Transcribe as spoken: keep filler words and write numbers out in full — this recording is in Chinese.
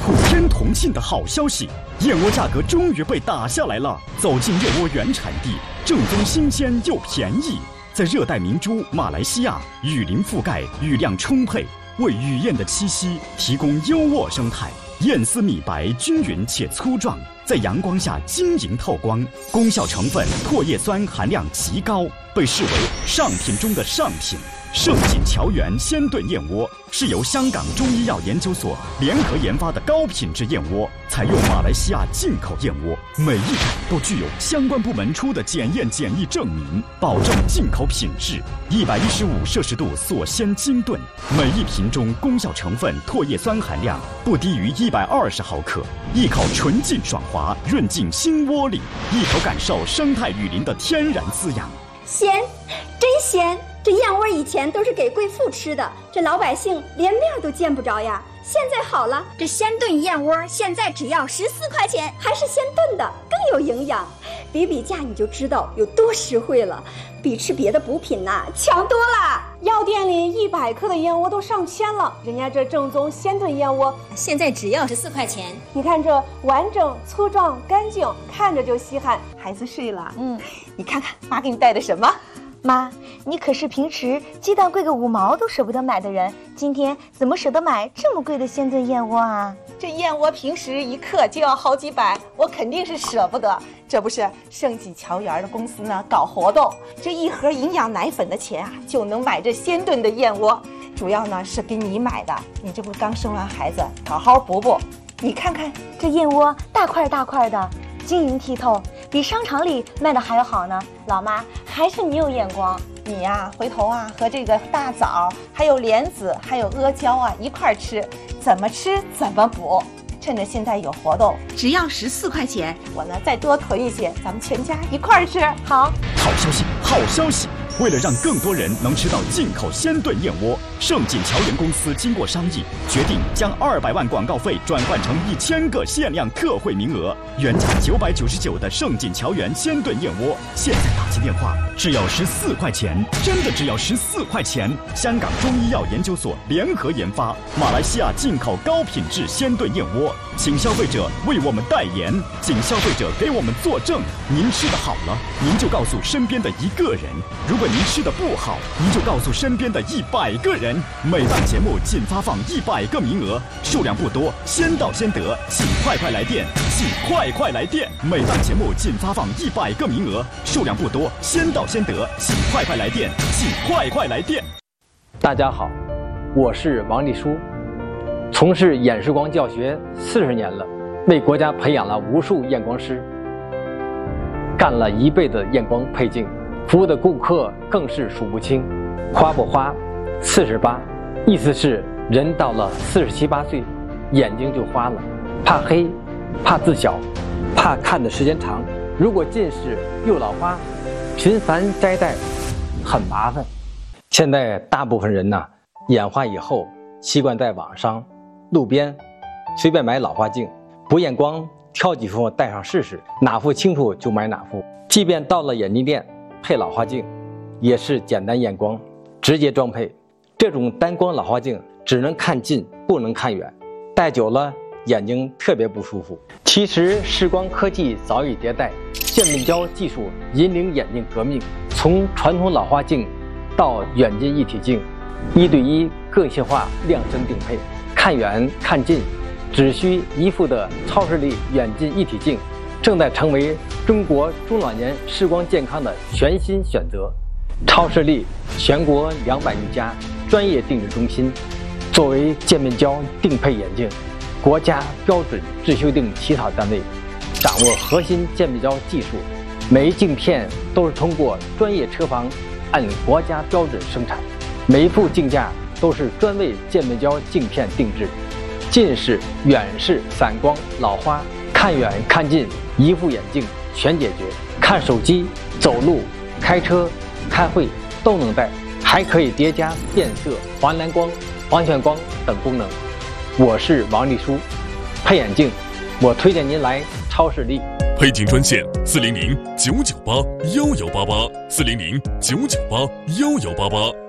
普天同庆的好消息，燕窝价格终于被打下来了。走进燕窝原产地，正宗新鲜又便宜。在热带明珠马来西亚，雨林覆盖，雨量充沛，为雨燕的栖息提供优渥生态。燕丝米白均匀且粗壮，在阳光下晶莹透光，功效成分唾液酸含量极高，被视为上品中的上品。盛锦乔园鲜炖燕窝是由香港中医药研究所联合研发的高品质燕窝，采用马来西亚进口燕窝，每一种都具有相关部门出的检验检疫证明，保证进口品质。一百一十五摄氏度锁鲜精炖，每一瓶中功效成分唾液酸含量不低于一百二十毫克，一口纯净爽滑，润进心窝里，一口感受生态雨林的天然滋养。 鲜，真鲜！这燕窝以前都是给贵妇吃的，这老百姓连面都见不着呀。现在好了，这鲜炖燕窝现在只要十四块钱，还是鲜炖的，更有营养。比比价你就知道有多实惠了，比吃别的补品呐、啊、强多了。 药店里一百克的燕窝都上千了，人家这正宗鲜炖燕窝现在只要十四块钱。 你看这完整、粗壮、干净，看着就稀罕。孩子睡了，嗯，你看看妈给你带的什么？ 妈，你可是平时鸡蛋贵个五毛都舍不得买的人，今天怎么舍得买这么贵的鲜炖燕窝啊？ 这燕窝平时一克就要好几百，我肯定是舍不得。这不是盛锦乔园的公司呢搞活动，这一盒营养奶粉的钱啊，就能买这鲜炖的燕窝。主要呢是给你买的，你这不刚生完孩子，好好补补。你看看这燕窝大块大块的，晶莹剔透，比商场里卖的还要好呢。老妈，还是你有眼光。 你呀、啊，回头啊和这个大枣，还有莲子，还有阿胶啊一块吃，怎么吃怎么补。趁着现在有活动， 只要十四块钱， 我呢再多囤一些，咱们全家一块吃。好， 好消息，好消息！为了让更多人能吃到进口鲜炖燕窝，盛锦乔园公司经过商议，决定将二百万广告费转换成一千个限量特惠名额。原价九百九十九的盛锦乔园鲜炖燕窝，现在打起电话只要十四块钱，真的只要十四块钱！香港中医药研究所联合研发，马来西亚进口高品质鲜炖燕窝，请消费者为我们代言，请消费者给我们作证。您吃的好了，您就告诉身边的一个人；如果您吃的不好，您就告诉身边的一百个人。每档节目仅发放一百个名额，数量不多，先到先得，请快快来电，请快快来电。每档节目仅发放一百个名额，数量不多，先到先得，请快快来电，请快快来电。 大家好，我是王立书，从事演示光教学四十年了，为国家培养了无数验光师，干了一辈子验光配镜，服务的顾客更是数不清。花不花，四十八，意思是人到了四十七八岁，眼睛就花了，怕黑，怕自小，怕看的时间长。如果近视又老花，频繁摘戴很麻烦。现在大部分人呢，眼花以后习惯在网上、路边随便买老花镜，不验光，挑几副戴上试试，哪副清楚就买哪副。即便到了眼镜店配老花镜，也是简单验光，直接装配。这种单光老花镜只能看近，不能看远，戴久了眼睛特别不舒服。其实视光科技早已迭代，渐变焦技术引领眼镜革命，从传统老花镜到远近一体镜，一对一个性化量身定配，看远看近只需一副的超视力远近一体镜，正在成为中国中老年视光健康的全新选择。超视力全国两百余家专业定制中心，作为渐变焦定配眼镜国家标准制修订起草单位，掌握核心渐变焦技术，每一镜片都是通过专业车房按国家标准生产，每一副镜架都是专为渐变焦镜片定制。近视、远视、散光、老花，看远看近一副眼镜全解决。看手机、走路、开车、开会都能戴，还可以叠加变色、环蓝光、环全光等功能。我是王立书，配眼镜，我推荐您来超视力。 配镜专线：四零零九九八幺幺八八，四零零九九八幺幺八八。